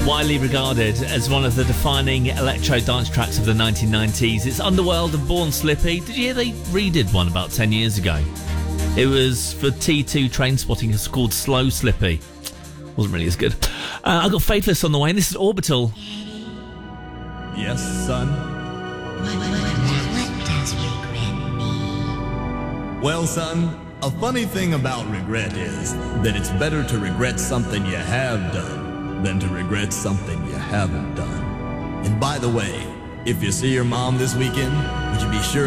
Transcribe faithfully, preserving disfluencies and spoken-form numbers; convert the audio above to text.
Widely regarded as one of the defining electro dance tracks of the nineteen nineties, it's Underworld and Born Slippy. Did you hear they redid one about ten years ago? It was for T two Trainspotting. It's called Slow Slippy. Wasn't really as good. Uh, I've got Faithless on the way, and this is Orbital. Yes, son? What, what, what does regret mean? Well, son, a funny thing about regret is that it's better to regret something you have done than to regret something you haven't done. And by the way, if you see your mom this weekend, would you be sure